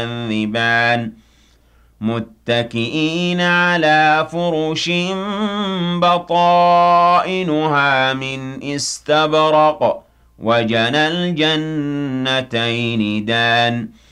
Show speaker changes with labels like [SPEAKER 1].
[SPEAKER 1] يكذبان متكئين على فرش بطائنها من استبرق وجنى الجنتين دان